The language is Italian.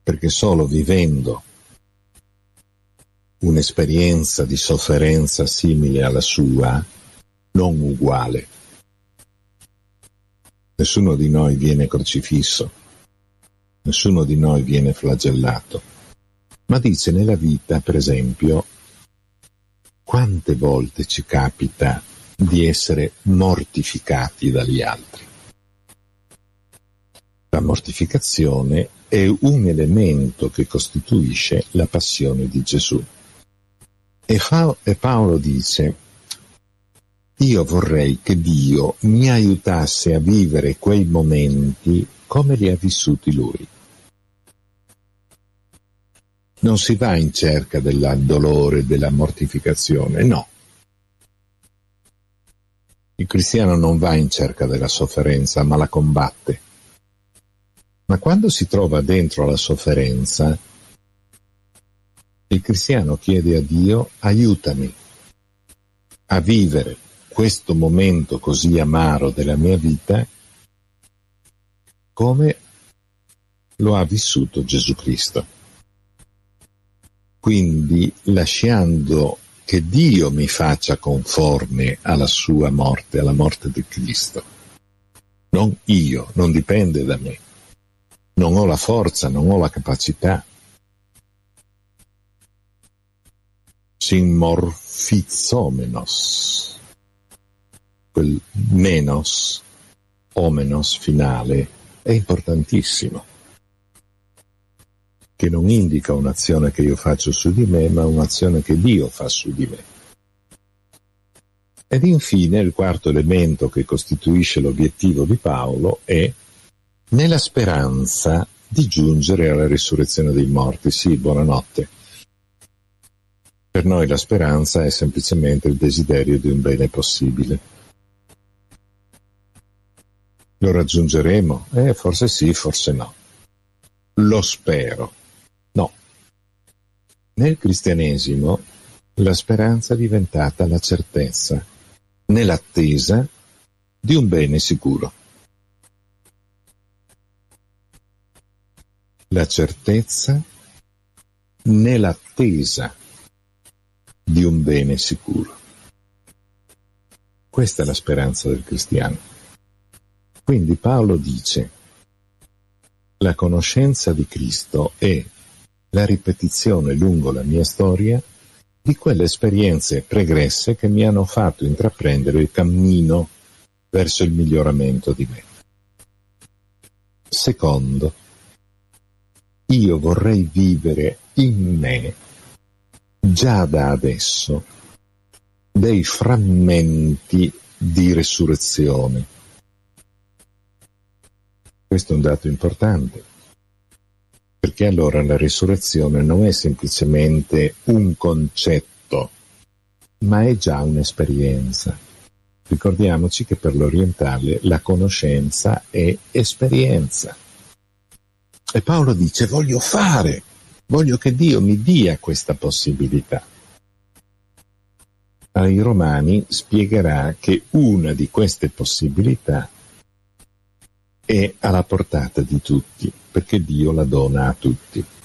perché solo vivendo un'esperienza di sofferenza simile alla sua, non uguale. Nessuno di noi viene crocifisso, nessuno di noi viene flagellato, ma dice nella vita, per esempio, quante volte ci capita di essere mortificati dagli altri. La mortificazione è un elemento che costituisce la passione di Gesù. E Paolo dice: io vorrei che Dio mi aiutasse a vivere quei momenti come li ha vissuti Lui. Non si va in cerca del dolore, della mortificazione, no. Il cristiano non va in cerca della sofferenza, ma la combatte. Ma quando si trova dentro la sofferenza, il cristiano chiede a Dio: aiutami a vivere questo momento così amaro della mia vita come lo ha vissuto Gesù Cristo. Quindi lasciando che Dio mi faccia conforme alla sua morte, alla morte di Cristo. Non io, non dipende da me. Non ho la forza, non ho la capacità. Sinmorfizomenos, quel menos, omenos finale, è importantissimo, che non indica un'azione che io faccio su di me, ma un'azione che Dio fa su di me. Ed infine il quarto elemento che costituisce l'obiettivo di Paolo è nella speranza di giungere alla risurrezione dei morti. Sì, buonanotte. Per noi la speranza è semplicemente il desiderio di un bene possibile. Lo raggiungeremo? Forse sì, forse no. Lo spero. No. Nel cristianesimo la speranza è diventata la certezza, nell'attesa di un bene sicuro. La certezza nell'attesa di un bene sicuro. Questa è la speranza del cristiano. Quindi Paolo dice: la conoscenza di Cristo è la ripetizione lungo la mia storia di quelle esperienze pregresse che mi hanno fatto intraprendere il cammino verso il miglioramento di me. Secondo, io vorrei vivere in me, già da adesso, dei frammenti di resurrezione. Questo è un dato importante, perché allora la risurrezione non è semplicemente un concetto, ma è già un'esperienza. Ricordiamoci che per l'orientale la conoscenza è esperienza. E Paolo dice: voglio che Dio mi dia questa possibilità. Ai Romani spiegherà che una di queste possibilità è alla portata di tutti, perché Dio la dona a tutti.